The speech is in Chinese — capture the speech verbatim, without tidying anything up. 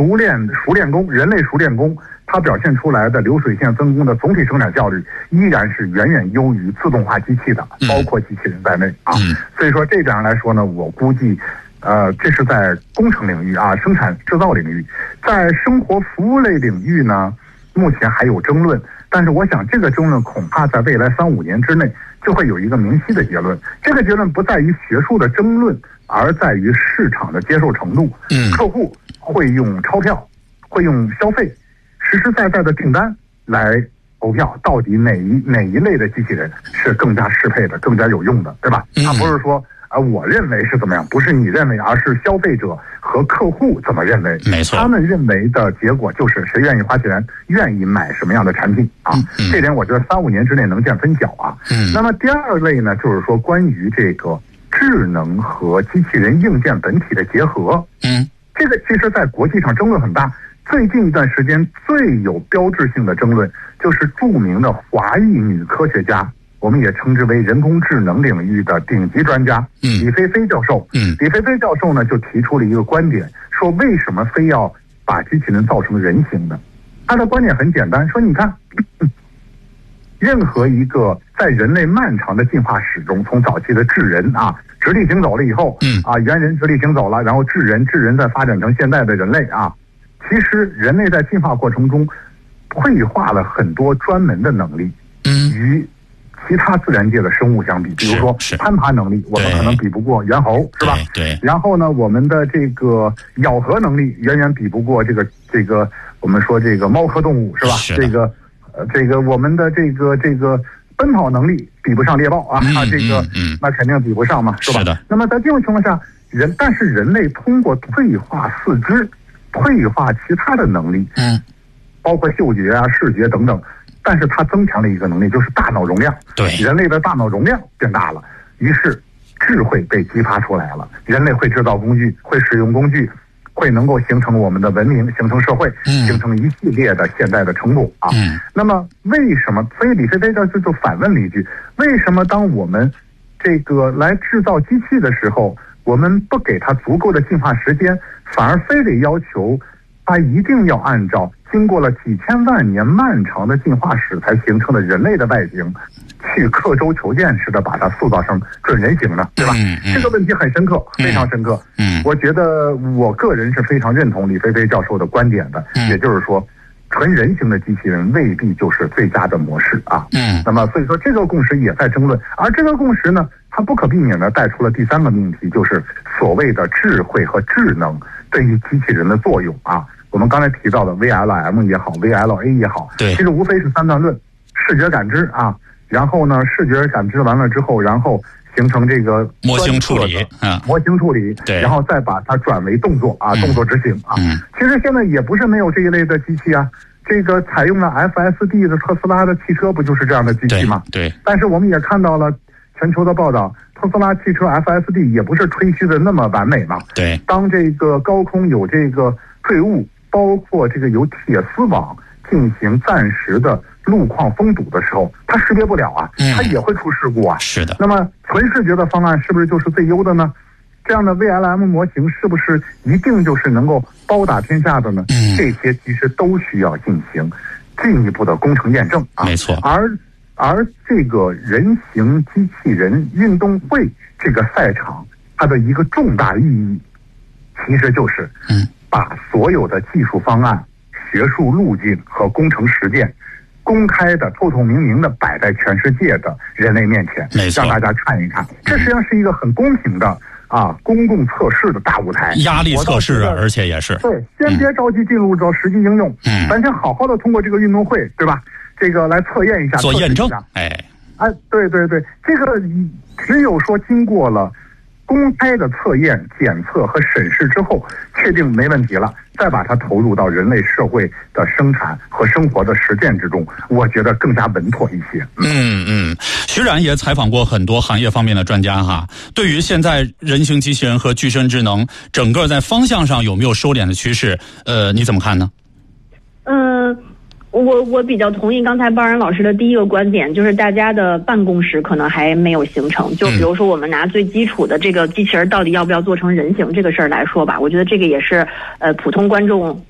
熟练熟练工，人类熟练工，它表现出来的流水线分工的总体生产效率依然是远远优于自动化机器的，包括机器人在内啊。所以说这点上来说呢，我估计，呃，这是在工程领域啊，生产制造领域，在生活服务类领域呢，目前还有争论。但是我想，这个争论恐怕在未来三五年之内就会有一个明晰的结论。这个结论不在于学术的争论，而在于市场的接受程度。嗯，客户会用钞票，会用消费，实实在在的订单来投票，到底哪一哪一类的机器人是更加适配的、更加有用的，对吧？他不是说啊，我认为是怎么样，不是你认为，而是消费者和客户怎么认为。 没错， 他们认为的结果就是谁愿意花钱，愿意买什么样的产品啊。嗯、这点我觉得三五年之内能见分晓啊。嗯。那么第二类呢，就是说关于这个智能和机器人硬件本体的结合。嗯。这个其实在国际上争论很大。最近一段时间最有标志性的争论，就是著名的华裔女科学家。我们也称之为人工智能领域的顶级专家，李飞飞教授。嗯，李飞飞教授呢就提出了一个观点，说为什么非要把机器人造成人形的？他的观点很简单，说你看，任何一个在人类漫长的进化史中，从早期的智人啊直立行走了以后，嗯啊猿人直立行走了，然后智人，智人再发展成现在的人类啊，其实人类在进化过程中退化了很多专门的能力，嗯，与其他自然界的生物相比，比如说攀爬能力，我们可能比不过猿猴，是吧？ 对。 然后呢，我们的这个咬合能力远远比不过这个这个我们说这个猫科动物，是吧？ 是这个呃这个我们的这个这个奔跑能力比不上猎豹啊，嗯、啊这个、嗯、那肯定比不上嘛，是吧？ 是的。 那么在这种情况下，人但是人类通过退化四肢、退化其他的能力，嗯，包括嗅觉啊、视觉等等。但是它增强了一个能力，就是大脑容量。 对， 人类的大脑容量变大了，于是智慧被激发出来了。人类会制造工具，会使用工具，会能够形成我们的文明，形成社会，嗯、形成一系列的现代的成果啊。嗯、那么为什么？所以李飞飞教授就反问了一句：为什么当我们这个来制造机器的时候，我们不给它足够的进化时间，反而非得要求它一定要按照经过了几千万年漫长的进化史才形成的人类的外形，去刻舟求剑似的把它塑造成准人形呢？对吧？嗯嗯、这个问题很深刻，非常深刻。嗯，我觉得我个人是非常认同李飞飞教授的观点的，嗯、也就是说，纯人形的机器人未必就是最佳的模式啊。嗯，那么所以说这个共识也在争论，而这个共识呢，它不可避免的带出了第三个命题，就是所谓的智慧和智能对于机器人的作用啊。我们刚才提到的 V L M 也好 ，V L A 也好， 对， 其实无非是三段论：视觉感知啊，然后呢，视觉感知完了之后，然后形成这个模型处理啊， 模型处理， 对， 然后再把它转为动作啊， 嗯、 动作执行啊。嗯、其实现在也不是没有这一类的机器啊，这个采用了 F S D 的特斯拉的汽车不就是这样的机器吗？ 对。对但是我们也看到了全球的报道，特斯拉汽车 F S D 也不是吹嘘的那么完美嘛。 对。 当这个高空有这个坠物，包括这个有铁丝网进行暂时的路况封堵的时候，它识别不了啊，它也会出事故啊。 是的。 那么纯视觉的方案是不是就是最优的呢？这样的 V L M 模型是不是一定就是能够包打天下的呢？嗯、这些其实都需要进行进一步的工程验证啊。 没错。 而而这个人形机器人运动会这个赛场，它的一个重大意义，其实就是嗯。把所有的技术方案、学术路径和工程实践公开的、透透明明的摆在全世界的人类面前，让大家看一看。这实际上是一个很公平的啊公共测试的大舞台， 压力测试啊，而且也是对。先别着急进入到实际应用，嗯，咱先好好的通过这个运动会，对吧？这个来测验一下， 做验证，哎， 哎，对对对，这个只有说经过了公开的测验、检测和审视之后，确定没问题了，再把它投入到人类社会的生产和生活的实践之中，我觉得更加稳妥一些。 嗯嗯，徐冉也采访过很多行业方面的专家哈，对于现在人形机器人和具身智能整个在方向上有没有收敛的趋势，呃，你怎么看呢？ 嗯。我我比较同意刚才邦然老师的第一个观点，就是大家的办公室可能还没有形成。就比如说我们拿最基础的这个机器人到底要不要做成人形这个事儿来说吧，我觉得这个也是呃普通观众